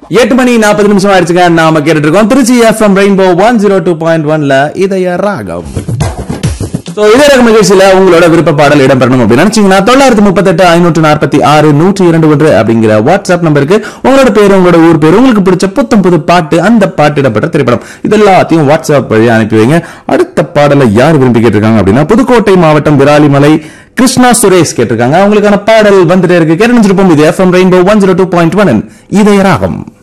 8 மணி 40 நிமிஷம் ஆயிடுச்சுங்க. நாம கேட்டுட்டு இருக்கோம் திருச்சி எஃப்எம் ரெயின்போ 102.1ல இதய ராகம். இதே ரகம் நிகழ்ச்சியில உங்களோட விருப்ப பாடல் இடம்பெறணும் அப்படின்னு நினைச்சீங்கன்னா 938-546-102 அப்படிங்கிற வாட்ஸ்அப் நம்பருக்கு உங்களோட பேரு, உங்களோட ஊர் பேரு, உங்களுக்கு பிடிச்ச புத்தம் புது பாட்டு, அந்த பாட்டு இடம்பெற்ற திரைப்படம் இதெல்லாத்தையும் வாட்ஸ்அப் வழியா அனுப்பி வைங்க. அடுத்த பாடலை யார் விரும்பி கேட்டிருக்காங்க அப்படின்னா புதுக்கோட்டை மாவட்டம் விராலிமலை கிருஷ்ணா சுரேஷ் கேட்டிருக்காங்க. அவங்களுக்கான பாடல் வந்துட்டே இருக்கு. கேட்டு நினைச்சிருப்போம். இது எஃப்எம் ரெயின்போ 102.1 இதய ராகம்.